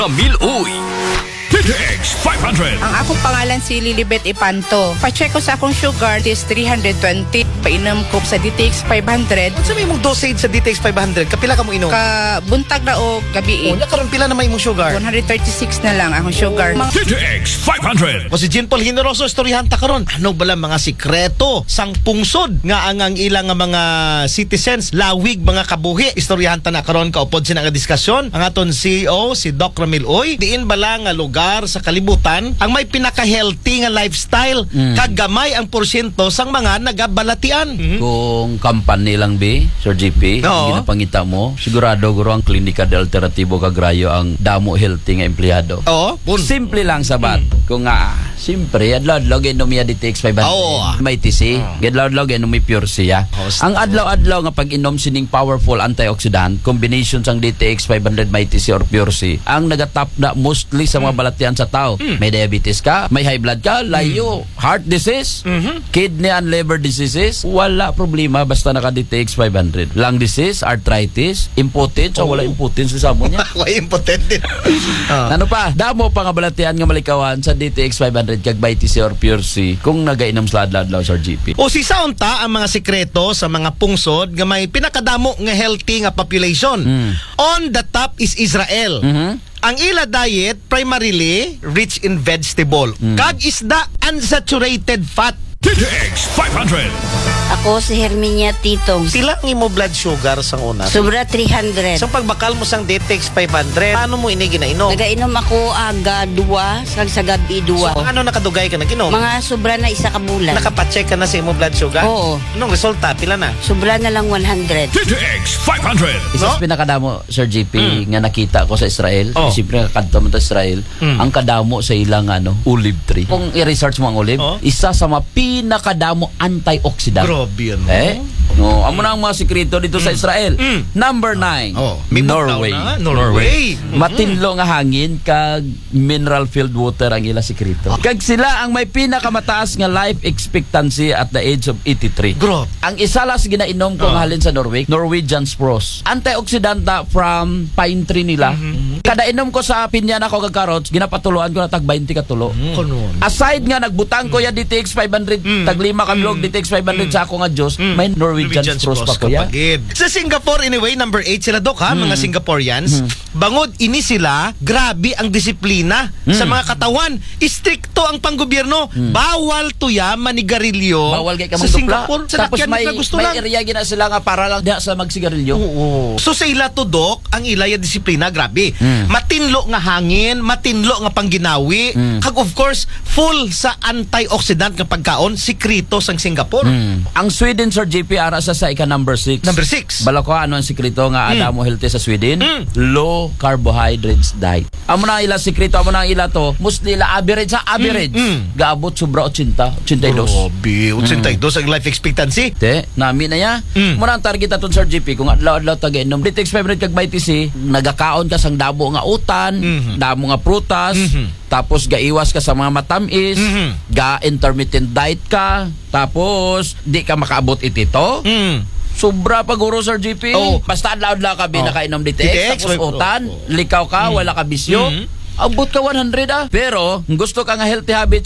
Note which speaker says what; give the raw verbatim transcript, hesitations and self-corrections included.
Speaker 1: Camille Uy, D T X five hundred.
Speaker 2: Ang akong pangalan si Lilibet Ipanto. Pa-check ko sa akong sugar is three hundred twenty. Painom ko sa D T X five hundred.
Speaker 3: Kung sabi mong dosage sa D T X five hundred, kapila ka mo inom?
Speaker 2: Ka buntag na o gabi.
Speaker 3: O, karon pila na may imong sugar?
Speaker 2: one hundred thirty-six na lang akong sugar. Mga
Speaker 1: D T X five hundred.
Speaker 3: O si Jean Paul Generoso, istoryahan ta karon. Ano bala mga sikreto sang pungsod nga ang ang ilang nga mga citizens lawig mga kabuhi. Istoryahan ta na karon kaupod sina nga diskusyon. Ang aton C E O si Doc Ramil Uy, diin bala nga lugar sa kalibutan ang may pinaka-healthy nga lifestyle
Speaker 4: Mm.
Speaker 3: kag gamay ang porsyento sang mga nagabalatian. Mm-hmm.
Speaker 4: Kung company lang bi, Sir G P,
Speaker 3: Oo.
Speaker 4: ginapangita mo, sigurado guro ang Klinika de Alternativo Kagrayo ang damo healthy nga empleyado.
Speaker 3: Oo, pun.
Speaker 4: Simple lang sabat. Kung nga, siyempre, adlaw-adlaw ginom ya D T X five hundred.
Speaker 3: Oo.
Speaker 4: May T C, adlaw-adlaw ginom may Pure siya.
Speaker 3: Host.
Speaker 4: Ang adlaw-adlaw nga pag-inom sining powerful antioxidant, combination sang D T X five hundred may T C or Pure C, ang nagatap na mostly sa mga balatian sa tao. May diabetes ka, may high blood ka, layo, heart disease, kidney and liver diseases, wala problema basta naka D T X five hundred. Lung disease, arthritis, impotence, oh. wala impotence sa mo niya.
Speaker 3: Way important din. Ah.
Speaker 4: Ano pa? Damo pa nga balatian nga malikawan sa D T X five hundred kag by T C or Pure C kung nagainom sa adlaw sa G P.
Speaker 3: O si saunta ang mga sikreto sa mga pungsod nga may pinakadamo nga healthy nga population.
Speaker 4: Mm.
Speaker 3: On the top is Israel.
Speaker 4: Mhm.
Speaker 3: Ang ila diet primarily rich in vegetable. Kag isda unsaturated fat.
Speaker 1: D T X five hundred.
Speaker 5: Ako si Herminia Titong.
Speaker 3: Pila ang imo blood sugar sang una?
Speaker 5: Sobra three hundred.
Speaker 3: Sa pagbakal mo sang D T X five hundred, paano mo ini ginainom?
Speaker 5: Nagainom ako aga dua, sag sa gabi dua.
Speaker 3: So, ano nakadugay ka naginom?
Speaker 5: Mga sobra na isa ka bulan.
Speaker 3: Nakapacheck ka na sa imo blood sugar?
Speaker 5: Oo.
Speaker 3: Anong resulta? Pila na?
Speaker 5: Sobra na lang one hundred.
Speaker 1: D T X five hundred.
Speaker 4: Isa sa
Speaker 3: No?
Speaker 4: pinakadamo, Sir G P, nga nakita ko sa Israel,
Speaker 3: Oh.
Speaker 4: siyempre nakakadto mo sa Israel,
Speaker 3: Mm.
Speaker 4: ang kadamo sa ilang ano, olive tree. Kung i-research mo ang olive,
Speaker 3: Oh.
Speaker 4: isa sa mga pinakadamo antioxidant.
Speaker 3: Grabe yan.
Speaker 4: Eh? No, amo na ang mga sekreto dito sa Israel.
Speaker 3: Mm.
Speaker 4: Number nine,
Speaker 3: Oh, may
Speaker 4: Norway.
Speaker 3: bugnaw na, Norway. Mhm.
Speaker 4: Matinlo nga hangin kag mineral filled water ang ila sekreto. Kag sila ang may pinakamataas nga life expectancy at the age of eighty-three.
Speaker 3: Grabe.
Speaker 4: Ang isa las ginainom ko
Speaker 3: Oh.
Speaker 4: nga halin sa Norway, Norwegian spruce. Antioxidant na from pine tree nila. Kada inom ko sa pinya na ko kag carrots, ginapatuluan ko na tag twenty ka tulo.
Speaker 3: Kanon.
Speaker 4: Aside nga nagbutang ko ya D T X five hundred, tag lima ka blog D T X five hundred sa ako nga Diyos, may Norwegian, spruce pa ko ya.
Speaker 3: kapagid. Sa Singapore, anyway, number eight sila, Dok, ha? Mga Singaporeans. Bangod, ini sila, grabe ang disiplina sa mga katawan. Istrikto ang panggobyerno. Bawal tuya manigarilyo
Speaker 4: Bawal kay
Speaker 3: sa
Speaker 4: kamong tupla.
Speaker 3: Singapore. Sa
Speaker 4: Tapos
Speaker 3: lakyan
Speaker 4: may,
Speaker 3: na gusto
Speaker 4: may
Speaker 3: lang.
Speaker 4: area gina sila nga para lang diha sa magsigarilyo.
Speaker 3: Oo. So sa ila to, Dok, ang ilaya disiplina, grabe.
Speaker 4: Mm.
Speaker 3: Matinlo nga hangin, matinlo nga pangginawi,
Speaker 4: Mm.
Speaker 3: kag of course, full sa antioxidant nga pagkaon, sikrito sang Singapore.
Speaker 4: Hmm. Ang Sweden, Sir J P, ara sa sa ika number six.
Speaker 3: Number six.
Speaker 4: Bala ko ano ang sikreto nga ada mo healthy sa Sweden?
Speaker 3: Mm.
Speaker 4: Low carbohydrates diet. Amo na ila sikreto, amo na ila to. Mostly la average sa average.
Speaker 3: Mm.
Speaker 4: Gaabot sobra eighty, eighty-two.
Speaker 3: Grabe, eighty-two ang life expectancy.
Speaker 4: Te, nami na ya.
Speaker 3: Mm.
Speaker 4: Muna ang target aton Sir G P kung adlaw-adlaw tagainom D T X five hundred kag may T C, nagakaon ka sang damo nga utan,
Speaker 3: Mhm.
Speaker 4: damo nga prutas,
Speaker 3: Mhm.
Speaker 4: tapos gaiwas ka sa mga matamis,
Speaker 3: Mhm.
Speaker 4: ga intermittent diet ka, tapos di ka makaabot itito.
Speaker 3: Mm.
Speaker 4: Sobra pa guro Sir G P.
Speaker 3: Oh.
Speaker 4: Basta adlaw-adlaw ka
Speaker 3: Oh.
Speaker 4: binakainom D T X,
Speaker 3: D T X,
Speaker 4: tapos
Speaker 3: oh,
Speaker 4: utan,
Speaker 3: oh,
Speaker 4: likaw ka, wala ka bisyo.
Speaker 3: Mhm.
Speaker 4: Abot ka one hundred ah. Pero, gusto ka nga healthy habits